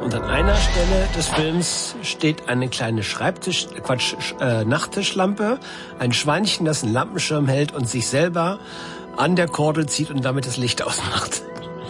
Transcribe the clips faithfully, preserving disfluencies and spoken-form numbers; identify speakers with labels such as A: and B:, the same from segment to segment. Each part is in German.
A: Und an einer Stelle des Films steht eine kleine Schreibtisch, Quatsch, äh, Nachttischlampe, ein Schweinchen, das einen Lampenschirm hält und sich selber an der Kordel zieht und damit das Licht ausmacht.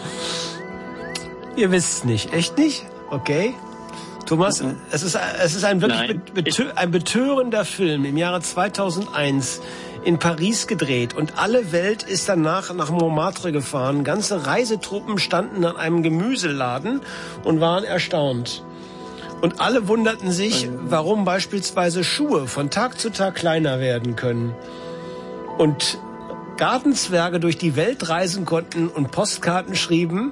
A: Ihr wisst's nicht. Echt nicht? Okay. Thomas, mhm. es ist, es ist ein wirklich
B: Nein,
A: betö- ein betörender Film im Jahre zweitausendeins in Paris gedreht und alle Welt ist danach nach Montmartre gefahren. Ganze Reisetruppen standen an einem Gemüseladen und waren erstaunt. Und alle wunderten sich, warum beispielsweise Schuhe von Tag zu Tag kleiner werden können. Und Gartenzwerge durch die Welt reisen konnten und Postkarten schrieben.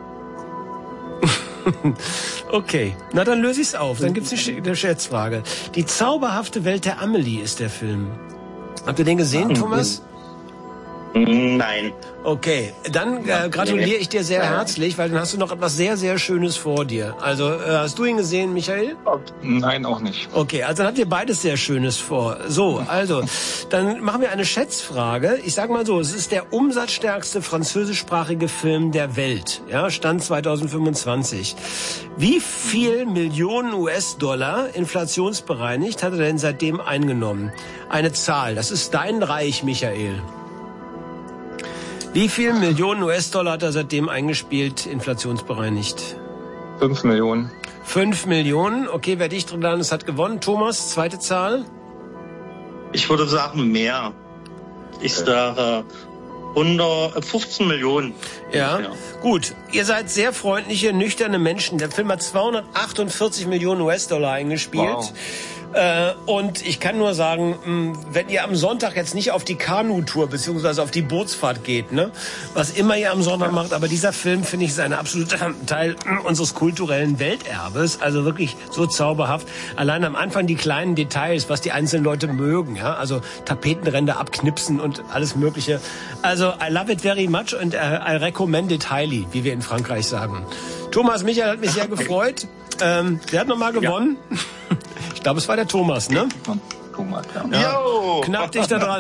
A: Okay, na dann löse ich's auf. Dann gibt's eine Schätzfrage. Die zauberhafte Welt der Amelie ist der Film. Habt ihr den gesehen, Thomas?
B: Nein.
A: Okay, dann äh, gratuliere ich dir sehr herzlich, weil dann hast du noch etwas sehr, sehr Schönes vor dir. Also, äh, hast du ihn gesehen, Michael?
C: Nein, auch nicht.
A: Okay, also dann habt ihr beides sehr Schönes vor. So, also, dann machen wir eine Schätzfrage. Ich sag mal so, es ist der umsatzstärkste französischsprachige Film der Welt. Ja, Stand zweitausendfünfundzwanzig. Wie viel Millionen U S-Dollar inflationsbereinigt hat er denn seitdem eingenommen? Eine Zahl, das ist dein Reich, Michael. Wie viel Millionen U S-Dollar hat er seitdem eingespielt, inflationsbereinigt?
C: Fünf Millionen.
A: Fünf Millionen. Okay, wer dicht dran ist, hat gewonnen. Thomas, zweite Zahl?
B: Ich würde sagen mehr. Ich sage hundertfünfzehn Millionen.
A: Ja, ja, gut. Ihr seid sehr freundliche, nüchterne Menschen. Der Film hat zweihundertachtundvierzig Millionen U S-Dollar eingespielt. Wow. Äh, und ich kann nur sagen, wenn ihr am Sonntag jetzt nicht auf die Kanu-Tour beziehungsweise auf die Bootsfahrt geht, ne, was immer ihr am Sonntag macht, aber dieser Film, finde ich, ist ein absoluter Teil unseres kulturellen Welterbes, also wirklich so zauberhaft. Allein am Anfang die kleinen Details, was die einzelnen Leute mögen, ja, also Tapetenränder abknipsen und alles Mögliche. Also I love it very much and I recommend it highly, wie wir in Frankreich sagen. Thomas, Michael hat mich sehr gefreut. Ähm, wer hat nochmal gewonnen? Ja. Ich glaube, es war der Thomas, ne?
C: Thomas, ja.
A: Ja. Knapp dich da dran.